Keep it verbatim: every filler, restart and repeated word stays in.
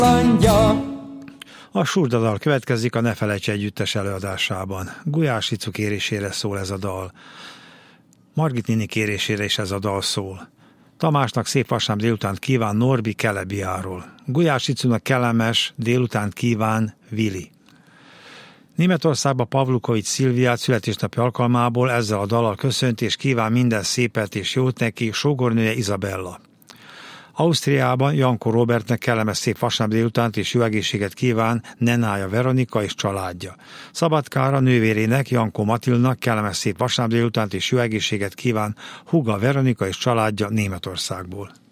A Surdadal következik a Ne felejts együttes előadásában. Gulyás Icu kérésére szól ez a dal. Margit néni kérésére is ez a dal szól. Tamásnak szép vasárnap délutánt kíván Norbi Kelebiáról. Gulyás Icunak kellemes délutánt kíván Vili. Németországban Pavlukovics Szilviát születésnapi alkalmából ezzel a dallal köszönt és kíván minden szépet és jót neki sógornője Izabella. Ausztriában Janko Robertnek kellemes szép vasárnap délutánt és jó egészséget kíván Nenája Veronika és családja. Szabadkára nővérének Janko Matildnak kellemes szép vasárnap délutánt és jó egészséget kíván Huga Veronika és családja Németországból.